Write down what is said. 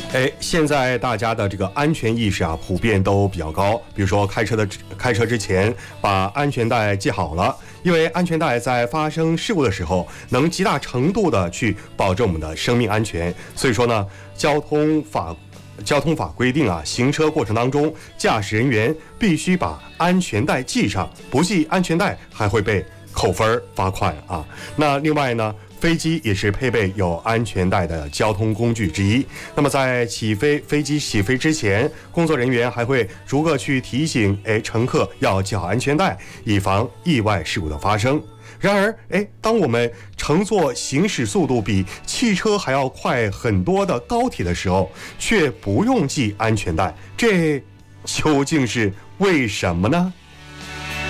现在大家的这个安全意识啊，普遍都比较高。比如说开车之前把安全带系好了，因为安全带在发生事故的时候，能极大程度的去保证我们的生命安全。所以说呢，交通法规定啊，行车过程当中，驾驶人员必须把安全带系上，不系安全带还会被扣分罚款啊。那另外呢，飞机也是配备有安全带的交通工具之一。那么在飞机起飞之前，工作人员还会逐个去提醒乘客要系好安全带，以防意外事故的发生。然而当我们乘坐行驶速度比汽车还要快很多的高铁的时候，却不用系安全带，这究竟是为什么呢？